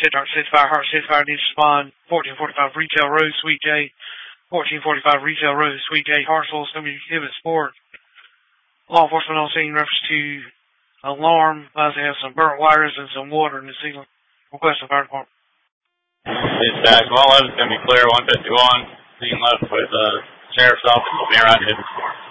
10-6 fire, heart 6 fire, needs to respond. 1445 Retail Road, Suite J. 1445 Retail Road, Suite J, Hartsville, Exhibit Sport. Law enforcement on scene, reference to alarm. They have some burnt wires and some water in the ceiling. Request the fire department. Dispatch, 111's going to be clear, 151. Scene left with Sheriff's Office. Will be right ahead.